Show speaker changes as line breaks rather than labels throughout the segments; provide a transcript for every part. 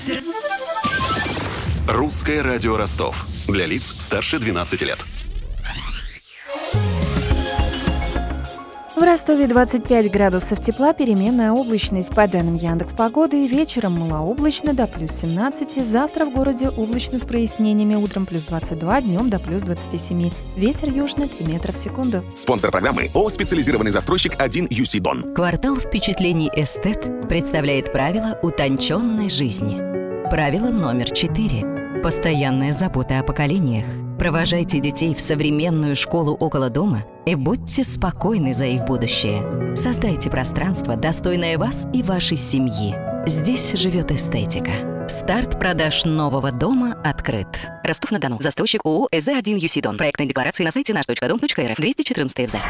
Русское радио Ростов. Для лиц старше 12 лет.
В Ростове 25 градусов тепла, переменная облачность. По данным Яндекс.Погоды, вечером малооблачно до плюс 17. Завтра в городе облачно с прояснениями. Утром плюс 22, днем до плюс 27. Ветер южный 3 метра в секунду.
Спонсор программы ООО «Специализированный застройщик 1 UC Дон».
Квартал впечатлений «Эстет» представляет правила утонченной жизни. Правило номер 4. Постоянная забота о поколениях. Провожайте детей в современную школу около дома и будьте спокойны за их будущее. Создайте пространство, достойное вас и вашей семьи. Здесь живет эстетика. Старт продаж нового дома открыт. Ростов-на-Дону. Застройщик ООО «СЗ1 ЮСИ Дон». Проектные декларации на сайте наш.дом.рф. 214 ФЗ.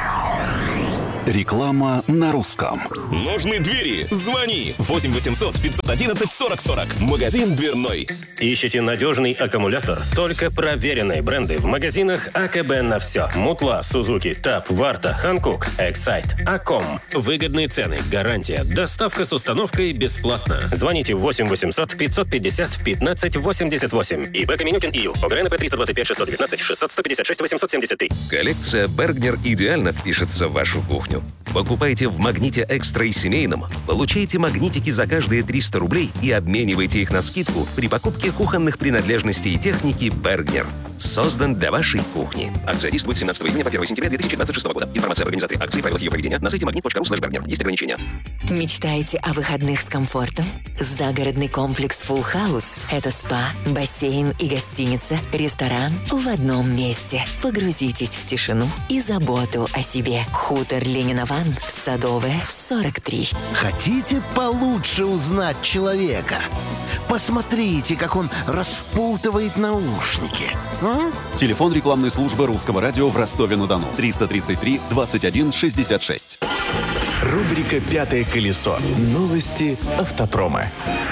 Реклама на русском.
Нужны двери? Звони 8 800 511 40 40. Магазин дверной.
Ищите надежный аккумулятор? Только проверенные бренды в магазинах АКБ на все. Мутла, Сузуки, ТАП, Варта, Ханкук, Эксайт, Аком. Выгодные цены, гарантия, доставка с установкой бесплатно. Звоните 8 800 550 15 88. ИП Каменюкин ИЮ. ОГРНП 325 619 600 156 873.
Коллекция «Бергнер» идеально впишется в вашу кухню. Покупайте в «Магните Экстра» и семейном, получайте магнитики за каждые 300 рублей и обменивайте их на скидку при покупке кухонных принадлежностей и техники «Бергнер». Создан для вашей кухни. Акция действует с 17 июня по 1 сентября 2026 года. Информация об организаторе акции и правилах ее проведения на сайте magnet.ru/Bergner. Есть ограничения.
Мечтаете о выходных с комфортом? Загородный комплекс Full House – это спа, бассейн и гостиница, ресторан в одном месте. Погрузитесь в тишину и заботу о себе. Хутор Ленина-Ван, Садовая, 43.
Хотите получше узнать человека? Посмотрите, как он распутывает наушники.
Телефон рекламной службы Русского радио в Ростове-на-Дону. 333 21 66.
Рубрика «Пятое колесо». Новости автопрома.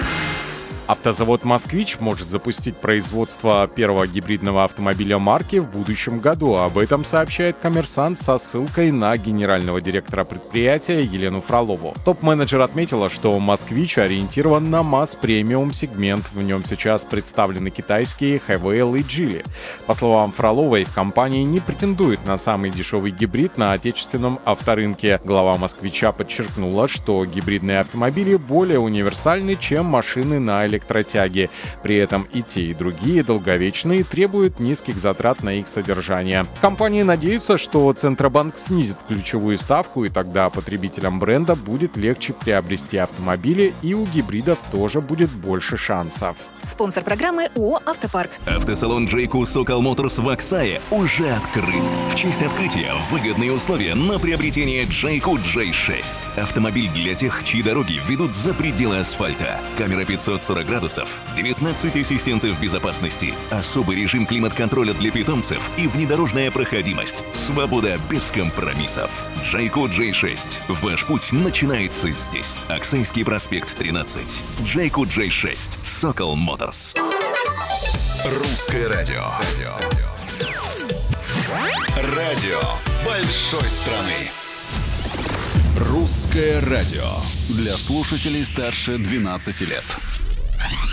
Автозавод «Москвич» может запустить производство первого гибридного автомобиля марки в будущем году. Об этом сообщает «Коммерсант» со ссылкой на генерального директора предприятия Елену Фролову. Топ-менеджер отметила, что «Москвич» ориентирован на масс-премиум сегмент. В нем сейчас представлены китайские Хэвейл и Джили. По словам Фроловой, в компании не претендует на самый дешевый гибрид на отечественном авторынке. Глава «Москвича» подчеркнула, что гибридные автомобили более универсальны, чем машины на электротяге. При этом и те, и другие долговечные требуют низких затрат на их содержание. Компании надеются, что Центробанк снизит ключевую ставку, и тогда потребителям бренда будет легче приобрести автомобили, и у гибридов тоже будет больше шансов.
Спонсор программы ООО «Автопарк».
Автосалон Джейку Сокол Моторс в Аксае уже открыт. В честь открытия выгодные условия на приобретение Джейку J6. Автомобиль для тех, чьи дороги ведут за пределы асфальта. Камера 540 градусов, 19 ассистентов безопасности, особый режим климат-контроля для питомцев и внедорожная проходимость. Свобода без компромиссов. Джейко J6. Ваш путь начинается здесь. Аксайский проспект 13. Джейко J6. Сокол Моторс.
Русское радио. Радио большой страны. Русское радио. Для слушателей старше 12 лет.